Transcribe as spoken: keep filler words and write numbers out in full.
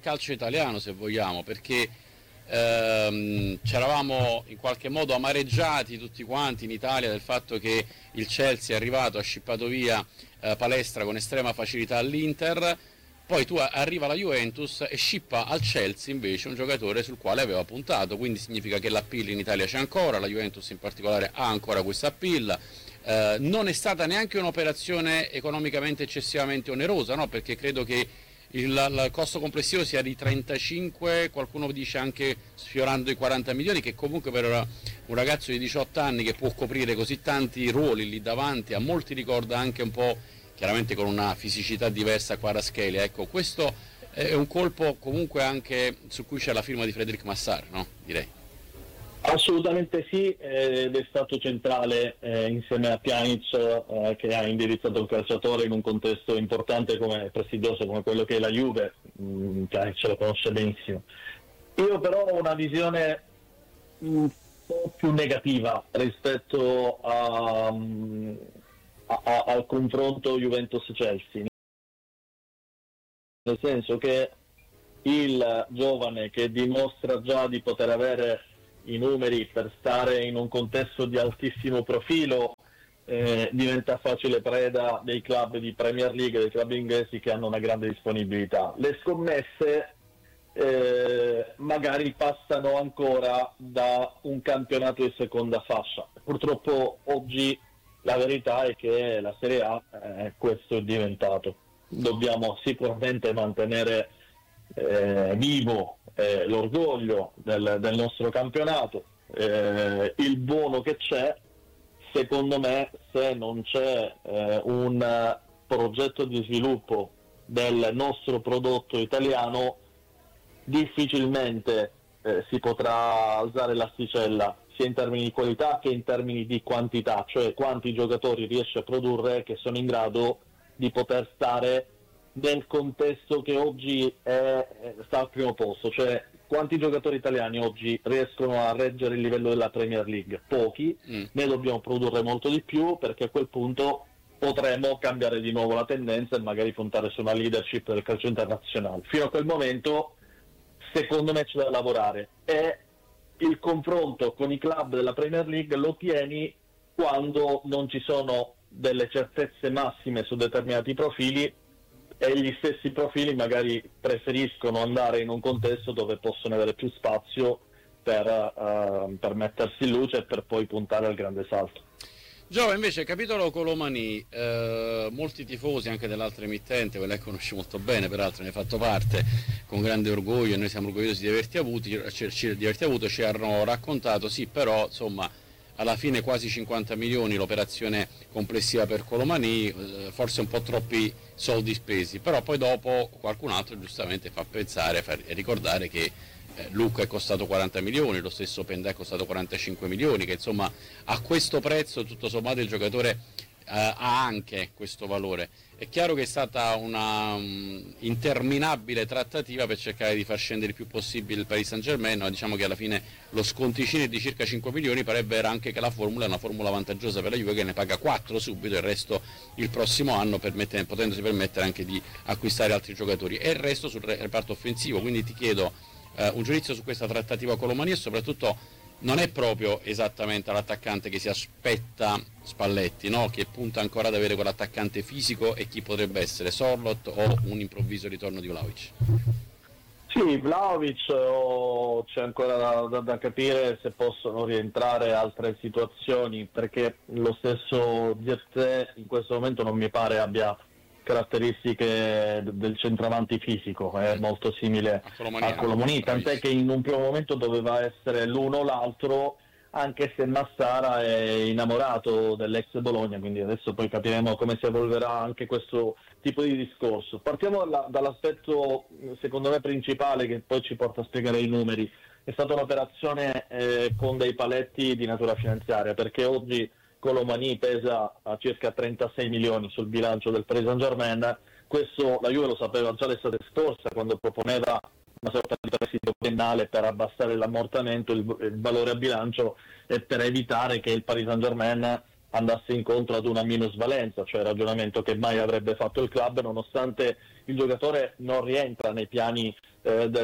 calcio italiano, se vogliamo, perché ehm, c'eravamo in qualche modo amareggiati tutti quanti in Italia del fatto che il Chelsea è arrivato, ha scippato via eh, Palestra con estrema facilità all'Inter. Poi tu arriva la Juventus e scippa al Chelsea invece un giocatore sul quale aveva puntato, quindi significa che l'appeal in Italia c'è ancora, la Juventus in particolare ha ancora questa appeal. Eh, non è stata neanche un'operazione economicamente eccessivamente onerosa, no? Perché credo che il, il costo complessivo sia di trentacinque, qualcuno dice anche sfiorando i quaranta milioni, che comunque per un ragazzo di diciotto anni che può coprire così tanti ruoli lì davanti, a molti ricorda anche un po', chiaramente con una fisicità diversa, Kvaratskhelia. Ecco, questo è un colpo comunque anche su cui c'è la firma di Frédéric Massart, no? Direi. Assolutamente sì, ed è stato centrale eh, insieme a Pjanic eh, che ha indirizzato il calciatore in un contesto importante come prestigioso come quello che è la Juve. mm, Pjanic lo conosce benissimo. Io però ho una visione un po' più negativa rispetto a, a, a, al confronto Juventus-Chelsea, nel senso che il giovane che dimostra già di poter avere i numeri per stare in un contesto di altissimo profilo eh, diventa facile preda dei club di Premier League, dei club inglesi che hanno una grande disponibilità. Le scommesse eh, magari passano ancora da un campionato di seconda fascia. Purtroppo oggi la verità è che la Serie A eh, questo è diventato. Dobbiamo sicuramente mantenere eh, vivo eh, l'orgoglio del, del nostro campionato, eh, il buono che c'è. Secondo me, se non c'è eh, un progetto di sviluppo del nostro prodotto italiano, difficilmente eh, si potrà alzare l'asticella sia in termini di qualità che in termini di quantità, cioè quanti giocatori riesce a produrre che sono in grado di poter stare nel contesto che oggi è, sta al primo posto, cioè quanti giocatori italiani oggi riescono a reggere il livello della Premier League? Pochi, mm. ne dobbiamo produrre molto di più, perché a quel punto potremo cambiare di nuovo la tendenza e magari puntare su una leadership del calcio internazionale. Fino a quel momento secondo me c'è da lavorare, e il confronto con i club della Premier League lo tieni quando non ci sono delle certezze massime su determinati profili, e gli stessi profili magari preferiscono andare in un contesto dove possono avere più spazio per, uh, per mettersi in luce e per poi puntare al grande salto. Giova, invece, capitolo Colomani, eh, molti tifosi anche dell'altra emittente, quella che conosci molto bene, peraltro ne hai fatto parte con grande orgoglio, e noi siamo orgogliosi di averti avuti, ci, di averti avuto, ci hanno raccontato, sì, però insomma alla fine quasi cinquanta milioni l'operazione complessiva per Colomani, eh, forse un po' troppi soldi spesi, però poi dopo qualcun altro giustamente fa pensare e ricordare che eh, Luca è costato quaranta milioni, lo stesso Pendà è costato quarantacinque milioni, che insomma a questo prezzo tutto sommato il giocatore eh, ha anche questo valore. È chiaro che è stata una um, interminabile trattativa per cercare di far scendere il più possibile il Paris Saint-Germain, ma diciamo che alla fine lo sconticino di circa cinque milioni parebbe anche che la formula è una formula vantaggiosa per la Juve, che ne paga quattro subito e il resto il prossimo anno, permette, potendosi permettere anche di acquistare altri giocatori, e il resto sul reparto offensivo. Quindi ti chiedo eh, un giudizio su questa trattativa Colomani, e soprattutto non è proprio esattamente l'attaccante che si aspetta Spalletti, no? Che punta ancora ad avere quell'attaccante fisico, e chi potrebbe essere? Sorloth o un improvviso ritorno di Vlahovic? Sì, Vlahovic, oh, c'è ancora da, da, da capire se possono rientrare altre situazioni, perché lo stesso Zirkzee in questo momento non mi pare abbia caratteristiche del centravanti fisico, è molto simile a Colomani, a Colomani, tant'è che in un primo momento doveva essere l'uno o l'altro, anche se Massara è innamorato dell'ex Bologna, quindi adesso poi capiremo come si evolverà anche questo tipo di discorso. Partiamo dalla, dall'aspetto secondo me principale, che poi ci porta a spiegare i numeri. È stata un'operazione eh, con dei paletti di natura finanziaria, perché oggi Colomani pesa a circa trentasei milioni sul bilancio del Paris Saint-Germain. Questo la Juve lo sapeva già l'estate scorsa, quando proponeva una sorta di prestito biennale per abbassare l'ammortamento, il, il valore a bilancio, e per evitare che il Paris Saint-Germain andasse incontro ad una minusvalenza, cioè ragionamento che mai avrebbe fatto il club, nonostante il giocatore non rientra nei piani eh, del